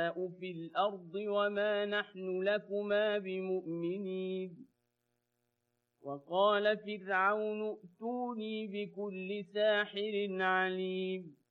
في الأرض وما نحن لكما بمؤمنين وقال فرعون ائتوني بكل ساحر عليم